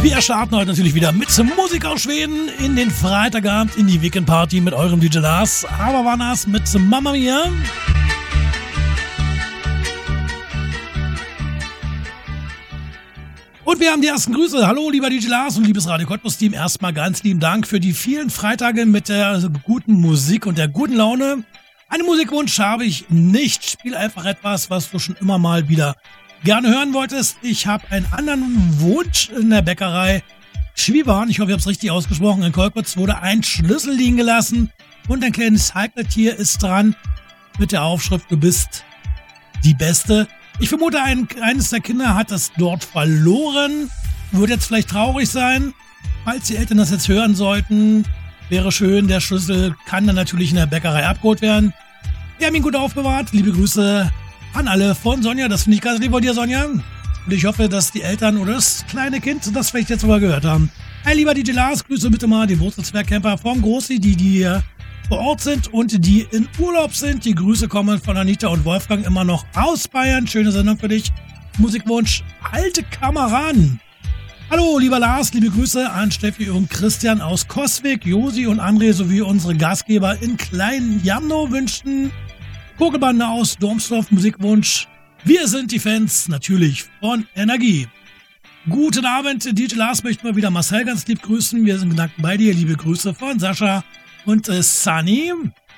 Wir starten heute natürlich wieder mit Musik aus Schweden in den Freitagabend in die Weekend Party mit eurem DJ Lars. Aber war das mit Mamma Mia. Und wir haben die ersten Grüße. Hallo, lieber DJ Lars und liebes Radio Cottbus Team. Erstmal ganz lieben Dank für die vielen Freitage mit der guten Musik und der guten Laune. Einen Musikwunsch habe ich nicht. Spiel einfach etwas, was du schon immer mal wieder gerne hören wolltest. Ich habe einen anderen Wunsch in der Bäckerei Schwiebahn. Ich hoffe, ich habe es richtig ausgesprochen. In Kolkwitz wurde ein Schlüssel liegen gelassen und ein kleines Cycle-Tier ist dran mit der Aufschrift: Du bist die Beste. Ich vermute, eines der Kinder hat das dort verloren. Wird jetzt vielleicht traurig sein. Falls die Eltern das jetzt hören sollten, wäre schön. Der Schlüssel kann dann natürlich in der Bäckerei abgeholt werden. Wir haben ihn gut aufbewahrt. Liebe Grüße an alle von Sonja. Das finde ich ganz lieb von dir, Sonja. Und ich hoffe, dass die Eltern oder das kleine Kind das vielleicht jetzt sogar gehört haben. Hey, lieber DJ Lars, grüße bitte mal den Wurzelzwergcamper vom Grossi, die hier vor Ort sind und die in Urlaub sind. Die Grüße kommen von Anita und Wolfgang immer noch aus Bayern. Schöne Sendung für dich. Musikwunsch: alte Kameraden. Hallo, lieber Lars, liebe Grüße an Steffi und Christian aus Coswig, Josi und André sowie unsere Gastgeber in Klein Jamno wünschen Vogelbande aus Dormsdorf Musikwunsch: Wir sind die Fans, natürlich von Energie. Guten Abend, DJ Lars möchte mal wieder Marcel ganz lieb grüßen. Wir sind gedankt bei dir. Liebe Grüße von Sascha und Sunny.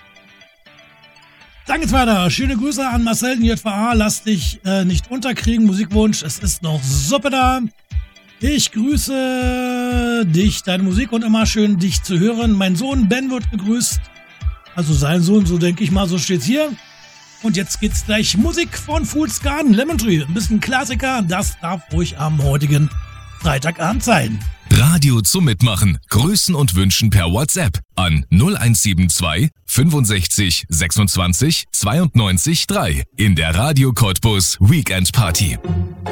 Dann geht's weiter. Schöne Grüße an Marcel in JVA. Lass dich nicht unterkriegen. Musikwunsch: Es ist noch Suppe da. Ich grüße dich, deine Musik und immer schön dich zu hören. Mein Sohn Ben wird gegrüßt. Also sein Sohn, so denke ich mal, so steht's hier. Und jetzt geht's gleich Musik von Fool's Garden, Lemon Tree. Ein bisschen Klassiker, das darf ruhig am heutigen Freitagabend sein. Radio zum Mitmachen. Grüßen und Wünschen per WhatsApp an 0172 65 26 92 3 in der Radio Cottbus Weekend Party.